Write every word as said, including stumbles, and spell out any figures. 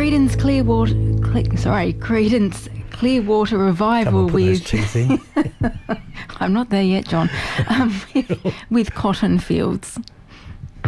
Creedence Clearwater, Cle- sorry, Creedence Clearwater Revival Come on, put with. those teeth in. I'm not there yet, John. Um, with, with Cotton Fields.